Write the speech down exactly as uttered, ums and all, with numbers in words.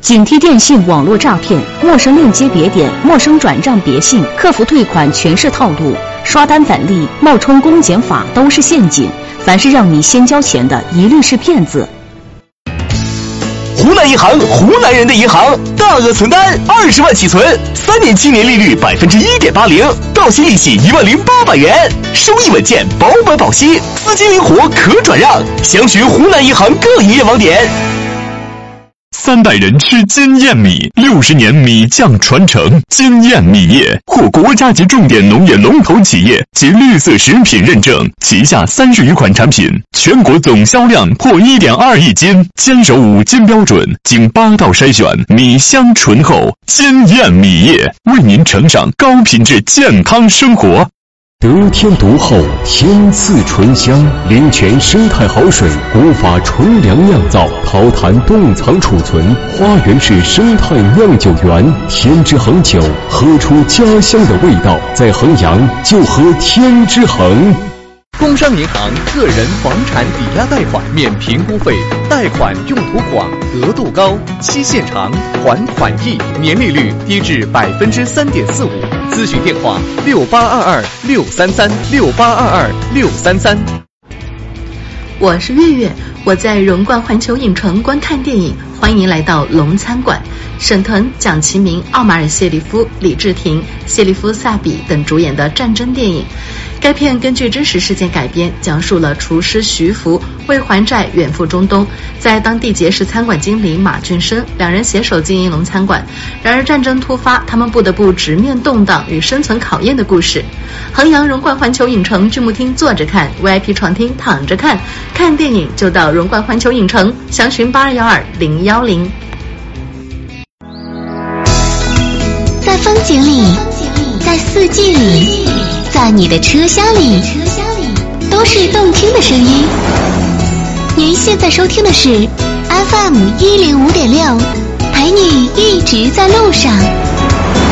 警惕电信网络诈骗，陌生链接别点，陌生转账别信，客服退款全是套路，刷单返利、冒充公检法都是陷阱。凡是让你先交钱的，一律是骗子。 湖南银行，湖南人的银行，大额存单二十万起存，三年期年利率百分之一点八零，到期利息一万零八百元，收益稳健，保本保息，资金灵活可转让。详询湖南银行各营业网点。 三代人吃金燕米，六十年米酱传承。金燕米业获国家级重点农业龙头企业及绿色食品认证，旗下三十余款产品，全国总销量破一点二亿斤，坚守五金标准，经八道筛选，米香醇厚。金燕米业为您呈上高品质健康生活。 得天独厚，天赐醇香，灵泉生态好水，古法纯粮酿造，陶坛冻藏储存，花园式生态酿酒园，天之恒酒，喝出家乡的味道。在衡阳就喝天之恒。 工商银行个人房产抵押贷款免评估费，贷款用途广，额度高，期限长，还款易，年利率低至百分之三点四五。咨询电话：六八二二六三三六八二二六三三。 我是月月，我在荣冠环球影城观看电影，欢迎来到龙餐馆。沈腾、蒋奇明、奥马尔·谢利夫、李治廷、谢利夫·萨比等主演的战争电影。该片根据真实事件改编，讲述了厨师徐福为还债远赴中东，在当地结识餐馆经理马俊生，两人携手经营龙餐馆。然而战争突发，他们不得不直面动荡与生存考验的故事。衡阳荣冠环球影城剧目厅坐着看， V I P 床厅躺着看，看电影就到荣冠环球影城，详询八二幺二零幺零。 在风景里，在四季里，在你的车厢里，都是动听的声音。您现在收听的是 F M 一零五点六，陪你一直在路上。